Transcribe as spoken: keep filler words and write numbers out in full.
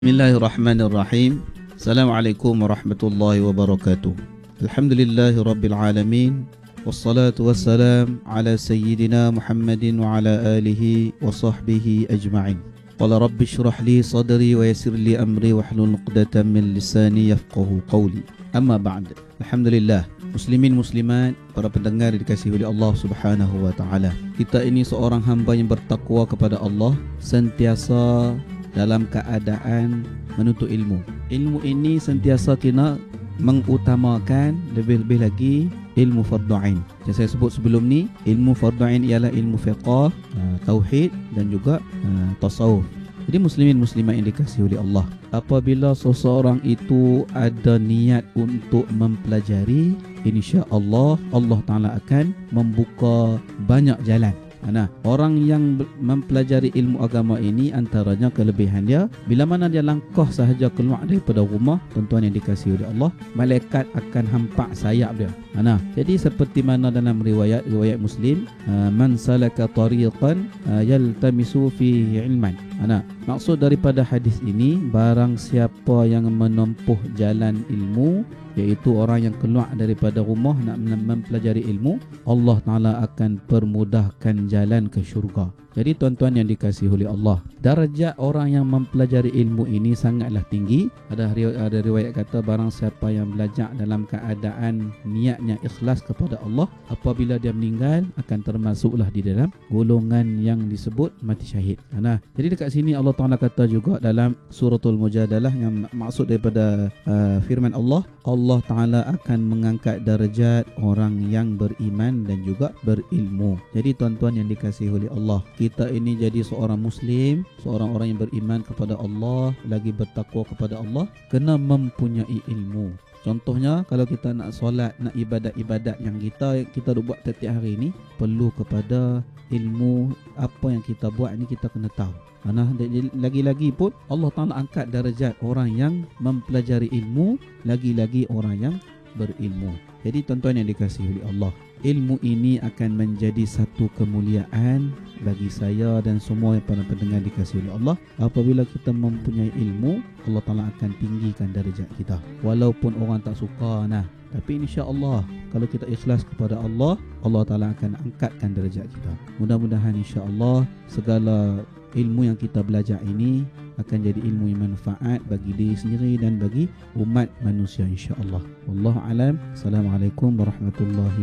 Bismillahirrahmanirrahim. Assalamualaikum warahmatullahi wabarakatuh. Alhamdulillahi rabbil alamin. Wassalatu wassalam ala sayyidina Muhammadin wa ala alihi wa sahbihi ajma'in. Qala rabbi shrah li sadri wa yassir li amri wahlul 'uqdatam min lisani yafqahu qawli. Amma ba'd. Alhamdulillah, muslimin muslimat, para pendengar dikasihi oleh Allah Subhanahu wa taala. Kita ini seorang hamba yang bertakwa kepada Allah, sentiasa dalam keadaan menuntut ilmu. Ilmu ini sentiasa kena mengutamakan lebih-lebih lagi ilmu fardu ain. Yang saya sebut sebelum ni, ilmu fardu ain ialah ilmu fiqh, tauhid dan juga uh, tasawuf. Jadi muslimin muslimat yang dikasihi oleh Allah, apabila seseorang itu ada niat untuk mempelajari, insya-Allah Allah Taala akan membuka banyak jalan. Nah, orang yang mempelajari ilmu agama ini, antaranya kelebihan dia, bila mana dia langkah sahaja keluar daripada rumah, tuan-tuan yang dikasihi oleh Allah, malaikat akan hampak sayap dia. Nah, jadi seperti mana dalam riwayat riwayat Muslim, man salaka tariqan yaltamisu fihi ilman. Nah, maksud daripada hadis ini, barang siapa yang menempuh jalan ilmu, iaitu orang yang keluar daripada rumah nak mempelajari ilmu, Allah Ta'ala akan permudahkan jalan ke syurga. Jadi tuan-tuan yang dikasihi oleh Allah, darjat orang yang mempelajari ilmu ini sangatlah tinggi. Ada riwayat, ada riwayat kata barang siapa yang belajar dalam keadaan niatnya ikhlas kepada Allah, apabila dia meninggal akan termasuklah di dalam golongan yang disebut mati syahid. Nah, jadi dekat sini Allah Ta'ala kata juga dalam suratul Mujadalah, yang maksud daripada uh, firman Allah, Allah Ta'ala akan mengangkat darjat orang yang beriman dan juga berilmu. Jadi tuan-tuan yang dikasihi oleh Allah, kita ini jadi seorang Muslim, seorang orang yang beriman kepada Allah, lagi bertakwa kepada Allah, kena mempunyai ilmu. Contohnya, kalau kita nak solat, nak ibadat-ibadat yang kita kita buat setiap hari ini, perlu kepada ilmu. Apa yang kita buat ini kita kena tahu. Nah, lagi-lagi pun Allah Ta'ala angkat darjat orang yang mempelajari ilmu, lagi-lagi orang yang berilmu. Jadi tuan-tuan yang dikasihi oleh Allah, ilmu ini akan menjadi satu kemuliaan bagi saya dan semua yang para pendengar dikasihi oleh Allah. Apabila kita mempunyai ilmu, Allah Ta'ala akan tinggikan darjat kita, walaupun orang tak suka. Nah, tapi insya-Allah kalau kita ikhlas kepada Allah, Allah Ta'ala akan angkatkan darjat kita. Mudah-mudahan insya-Allah segala ilmu yang kita belajar ini akan jadi ilmu yang manfaat bagi diri sendiri dan bagi umat manusia insya-Allah. Wallahu alam. Assalamualaikum warahmatullahi